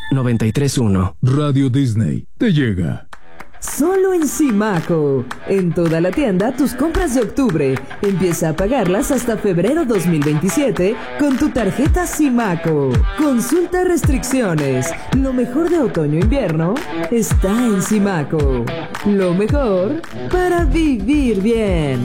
93.1. Radio Disney te llega. Solo en Simaco. En toda la tienda, tus compras de octubre. Empieza a pagarlas hasta febrero 2027 con tu tarjeta Simaco. Consulta restricciones. Lo mejor de otoño-invierno está en Simaco. Lo mejor para vivir bien.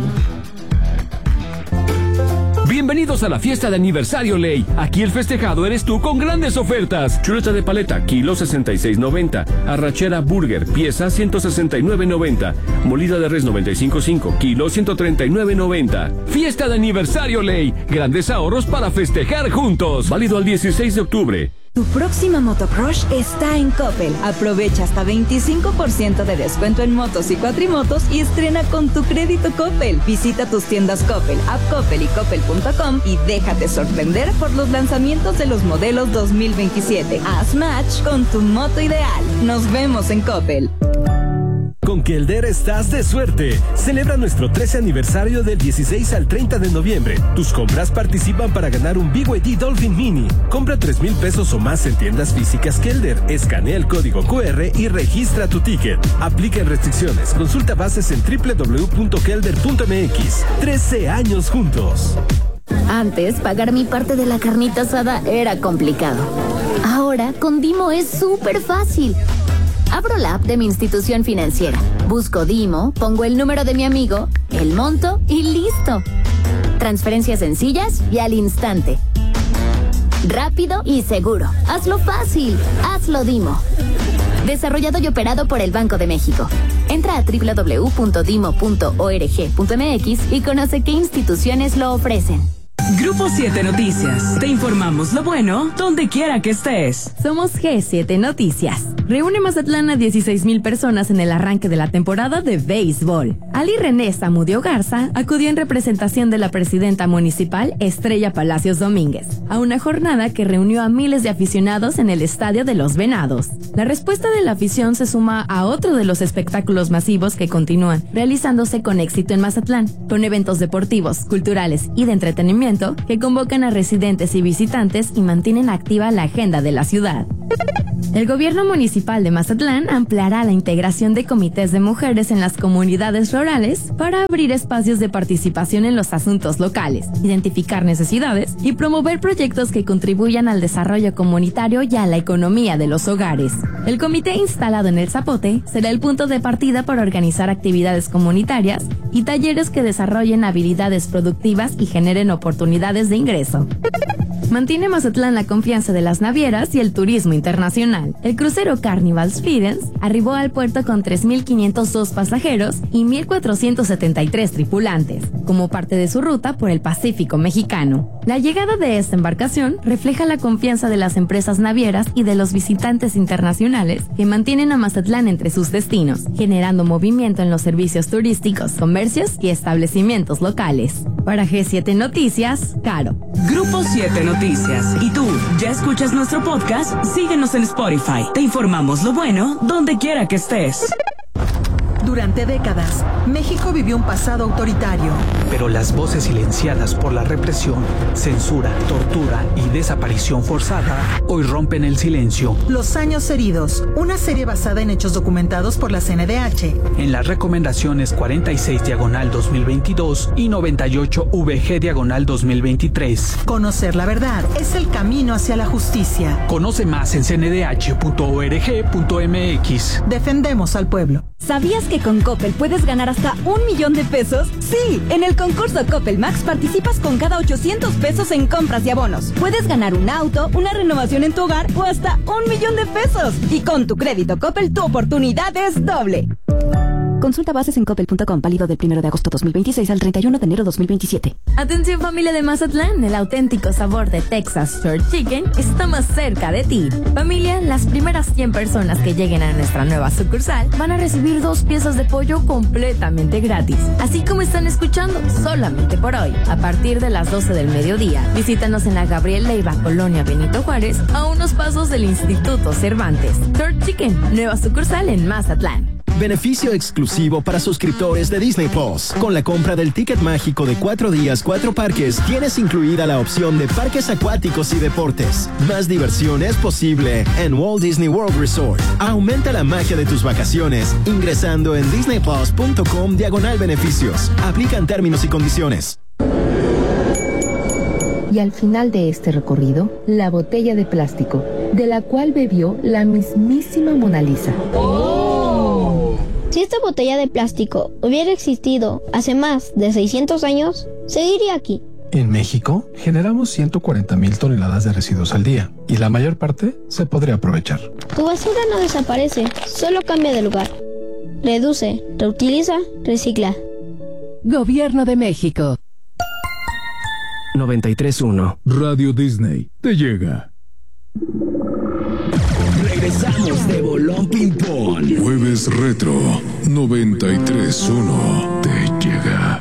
Bienvenidos a la fiesta de aniversario Ley. Aquí el festejado eres tú con grandes ofertas. Chuleta de paleta, kilo 66.90. Arrachera burger, pieza 169.90. Molida de res 95.5, kilo 139.90. Fiesta de aniversario Ley. Grandes ahorros para festejar juntos. Válido al 16 de octubre. Tu próxima motocrush está en Coppel. Aprovecha hasta 25% de descuento en motos y cuatrimotos y estrena con tu crédito Coppel. Visita tus tiendas Coppel, App Coppel y Coppel.com y déjate sorprender por los lanzamientos de los modelos 2027. Haz match con tu moto ideal. Nos vemos en Coppel. Con Kelder estás de suerte. Celebra nuestro 13 aniversario del 16 al 30 de noviembre. Tus compras participan para ganar un BYD Dolphin Mini. Compra 3,000 pesos o más en tiendas físicas Kelder. Escanea el código QR y registra tu ticket. Aplican restricciones. Consulta bases en www.kelder.mx. 13 años juntos. Antes, pagar mi parte de la carnita asada era complicado. Ahora, con Dimo es súper fácil. Abro la app de mi institución financiera, busco Dimo, pongo el número de mi amigo, el monto y listo. Transferencias sencillas y al instante. Rápido y seguro. Hazlo fácil. Hazlo Dimo. Desarrollado y operado por el Banco de México. Entra a www.dimo.org.mx y conoce qué instituciones lo ofrecen. Grupo 7 Noticias. Te informamos lo bueno donde quiera que estés. Somos G7 Noticias. Reúne Mazatlán a 16,000 personas en el arranque de la temporada de béisbol. Ali René Zamudio Garza acudió en representación de la presidenta municipal Estrella Palacios Domínguez a una jornada que reunió a miles de aficionados en el Estadio de los Venados. La respuesta de la afición se suma a otro de los espectáculos masivos que continúan realizándose con éxito en Mazatlán, con eventos deportivos, culturales y de entretenimiento que convocan a residentes y visitantes y mantienen activa la agenda de la ciudad. El gobierno municipal de Mazatlán ampliará la integración de comités de mujeres en las comunidades rurales para abrir espacios de participación en los asuntos locales, identificar necesidades y promover proyectos que contribuyan al desarrollo comunitario y a la economía de los hogares. El comité instalado en El Zapote será el punto de partida para organizar actividades comunitarias y talleres que desarrollen habilidades productivas y generen oportunidades de ingreso. Mantiene Mazatlán la confianza de las navieras y el turismo internacional. El crucero Carnival Firenze arribó al puerto con 3,502 pasajeros y 1,473 tripulantes, como parte de su ruta por el Pacífico mexicano. La llegada de esta embarcación refleja la confianza de las empresas navieras y de los visitantes internacionales que mantienen a Mazatlán entre sus destinos, generando movimiento en los servicios turísticos, comercios y establecimientos locales. Para G7 Noticias, Caro. Grupo 7 Noticias. ¿Y tú, ya escuchas nuestro podcast? Síguenos en Spotify. Te informamos lo bueno donde quiera que estés. Durante décadas, México vivió un pasado autoritario. Pero las voces silenciadas por la represión, censura, tortura y desaparición forzada hoy rompen el silencio. Los años heridos, una serie basada en hechos documentados por la CNDH. En las recomendaciones 46/2022 y 98/VG/2023. Conocer la verdad es el camino hacia la justicia. Conoce más en cndh.org.mx. Defendemos al pueblo. ¿Sabías que con Coppel puedes ganar hasta 1,000,000 de pesos? Sí, en el concurso Coppel Max participas con cada 800 pesos en compras y abonos. Puedes ganar un auto, una renovación en tu hogar o hasta 1,000,000 de pesos. Y con tu crédito Coppel, tu oportunidad es doble. Consulta bases en coppel.com, válido del 1 de agosto 2026 al 31 de enero 2027. Atención familia de Mazatlán, el auténtico sabor de Texas Short Chicken está más cerca de ti. Familia, las primeras 100 personas que lleguen a nuestra nueva sucursal van a recibir 2 piezas de pollo completamente gratis. Así como están escuchando, solamente por hoy, a partir de las 12 del mediodía. Visítanos en la Gabriel Leiva, Colonia Benito Juárez, a unos pasos del Instituto Cervantes. Short Chicken, nueva sucursal en Mazatlán. Beneficio exclusivo para suscriptores de Disney Plus. Con la compra del ticket mágico de 4 días, 4 parques, tienes incluida la opción de parques acuáticos y deportes. Más diversión es posible en Walt Disney World Resort. Aumenta la magia de tus vacaciones ingresando en disneyplus.com/beneficios. Aplican términos y condiciones. Y al final de este recorrido, la botella de plástico, de la cual bebió la mismísima Mona Lisa. ¡Oh! Si esta botella de plástico hubiera existido hace más de 600 años, seguiría aquí. En México, generamos 140,000 toneladas de residuos al día, y la mayor parte se podría aprovechar. Tu basura no desaparece, solo cambia de lugar. Reduce, reutiliza, recicla. Gobierno de México. 93.1 Radio Disney te llega. Regresamos de Bolón Ping Pong. Jueves Retro 93.1 te llega.